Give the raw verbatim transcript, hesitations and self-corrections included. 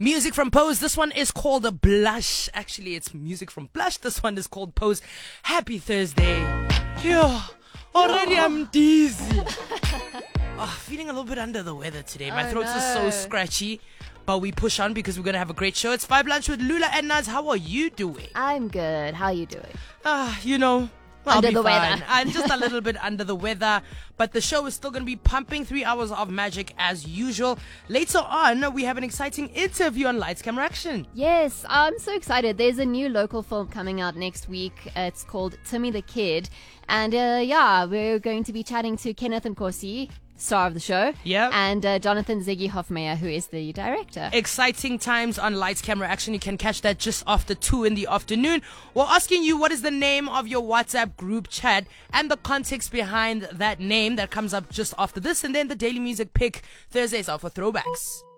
Music from Pose. This one is called a Blush. Actually, it's music from Blush. This one is called Pose. Happy Thursday. Yeah, already I'm dizzy. Oh, feeling a little bit under the weather today. My Oh, throat is so no. scratchy. But we push on because we're going to have a great show. It's Five Lunch with Lula and Naz. How are you doing? I'm good. How are you doing? Ah, you know, I'll Under be the fine. weather. I'm just a little bit under the weather, but the show is still going to be pumping three hours of magic as usual. Later on, we have an exciting interview on Lights, Camera, Action. Yes, I'm so excited. There's a new local film coming out next week. Uh, It's called Timmy the Kid. And uh, yeah, we're going to be chatting to Kenneth Nkosi, star of the show. Yeah. And uh, Jonathan Ziggy Hofmeyer, who is the director. Exciting times on Lights, Camera, Action. You can catch that just after two in the afternoon. We're asking you what is the name of your WhatsApp group chat and the context behind that name that comes up just after this. And then the Daily Music Pick Thursdays are for throwbacks.